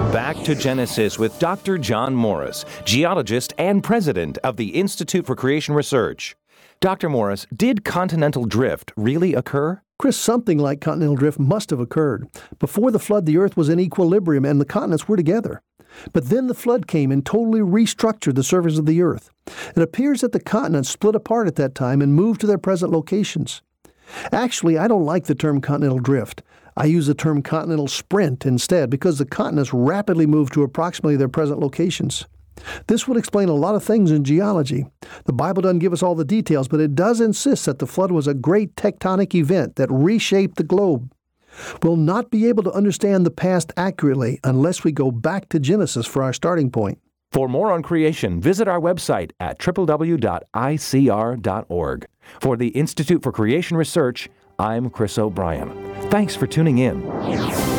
Back to Genesis with Dr. John Morris, geologist and president of the Institute for Creation Research. Dr. Morris, did continental drift really occur? Chris, something like continental drift must have occurred. Before the flood, the Earth was in equilibrium and the continents were together. But then the flood came and totally restructured the surface of the Earth. It appears that the continents split apart at that time and moved to their present locations. Actually, I don't like the term continental drift. I use the term continental sprint instead because the continents rapidly moved to approximately their present locations. This would explain a lot of things in geology. The Bible doesn't give us all the details, but it does insist that the flood was a great tectonic event that reshaped the globe. We'll not be able to understand the past accurately unless we go back to Genesis for our starting point. For more on creation, visit our website at www.icr.org. For the Institute for Creation Research, I'm Chris O'Brien. Thanks for tuning in.